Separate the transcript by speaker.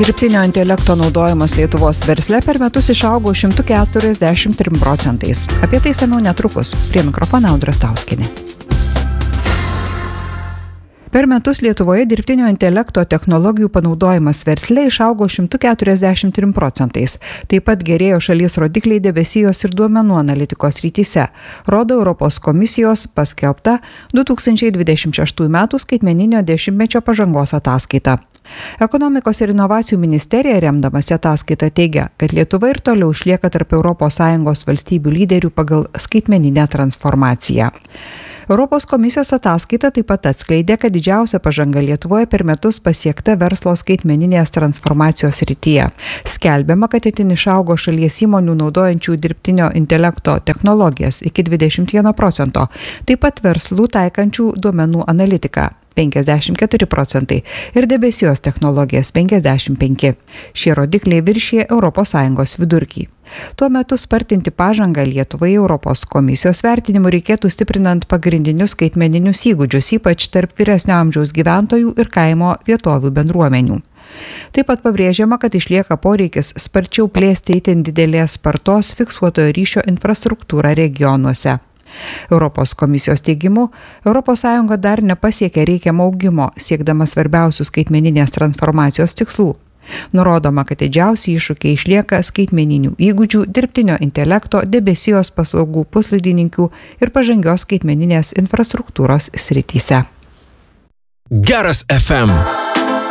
Speaker 1: Dirbtinio intelekto naudojimas Lietuvos versle per metus išaugo 143 procentais. Apie tai seniau netrukus. Prie mikrofono Audra Stauskienė. Per metus Lietuvoje dirbtinio intelekto technologijų panaudojimas versle išaugo 143 procentais. Taip pat gerėjo šalies rodikliai debesijos ir duomenų analitikos srityse, rodo Europos komisijos paskelbta 2026 m. skaitmeninio dešimtmečio pažangos ataskaita. Ekonomikos ir inovacijų ministerija remdamasi ataskaitą teigia, kad Lietuva ir toliau išlieka tarp ES valstybių lyderių pagal skaitmeninę transformaciją. Europos komisijos ataskaita taip pat atskleidė, kad didžiausia pažanga Lietuvoje per metus pasiekta verslo skaitmeninės transformacijos srityje. Skelbiama, kad itin išaugo šalies įmonių naudojančių dirbtinio intelekto technologijas iki 21 procento, taip pat verslų taikančių duomenų analitiką 54 procentai ir debesijos technologijas 55. Šie rodikliai viršija ES vidurkį. Tuo metu spartinti pažangą Lietuvai Europos komisijos vertinimu reikėtų stiprinant pagrindinius skaitmeninius įgūdžius, ypač tarp vyresnio amžiaus gyventojų ir kaimo vietovių bendruomenių. Taip pat pabrėžiama, kad išlieka poreikis sparčiau plėsti itin didelės spartos fiksuotojo ryšio infrastruktūrą regionuose. Europos komisijos teigimu, ES dar nepasiekė reikiamo augimo, siekdama svarbiausių skaitmeninės transformacijos tikslų. Nurodoma, kad didžiausi iššūkiai išlieka skaitmeninių įgūdžių, dirbtinio intelekto, debesijos paslaugų puslaidininkių ir pažangios skaitmeninės infrastruktūros srityse.
Speaker 2: Geras FM.